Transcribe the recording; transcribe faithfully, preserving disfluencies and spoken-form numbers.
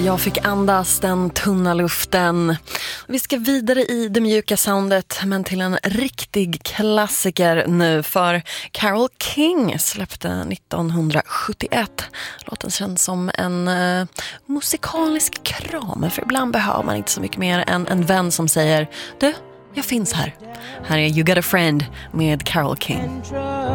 Jag fick andas den tunna luften. Vi ska vidare i det mjuka soundet, men till en riktig klassiker nu, för Carole King släppte nittonhundrasjuttioett. Låten känns som en uh, musikalisk kram, för ibland behöver man inte så mycket mer än en vän som säger: du, jag finns här. Här är You Got a Friend med Carole King.